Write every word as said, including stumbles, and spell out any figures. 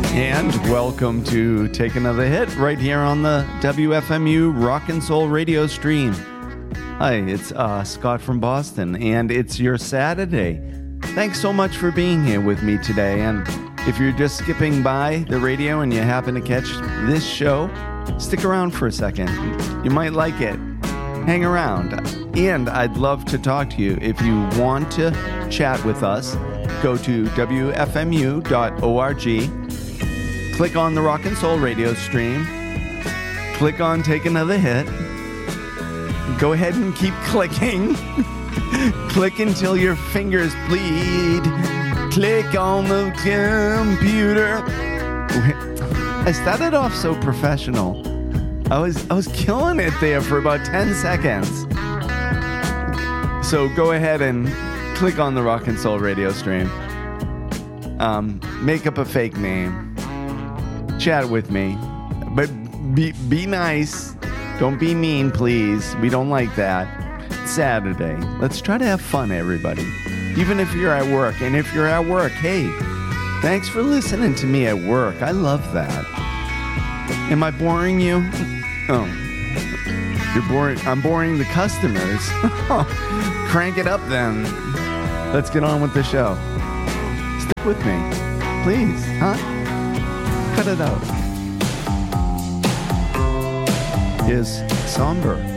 And welcome to Take Another Hit right here on the W F M U Rock and Soul radio stream. Hi, it's uh, Scott from Boston, and it's your Saturday. Thanks so much for being here with me today. And if you're just skipping by the radio and you happen to catch this show, stick around for a second. You might like it. Hang around. And I'd love to talk to you. If you want to chat with us, go to W F M U dot org. Click on the Rock and Soul radio stream. Click on Take Another Hit. Go ahead and keep clicking. Click until your fingers bleed. Click on the computer. I started off so professional. I was I was killing it there for about ten seconds. So go ahead and click on the Rock and Soul radio stream. Um, make up a fake name. Chat with me, but be be nice. Don't be mean, please. We don't like that. It's Saturday. Let's try to have fun, everybody. Even if you're at work. And if you're at work, hey, thanks for listening to me at work. I love that. Am I boring you? Oh, you're boring. I'm boring the customers. Crank it up then. Let's get on with the show. Stick with me, please, huh? Cut it out. Here's Somber.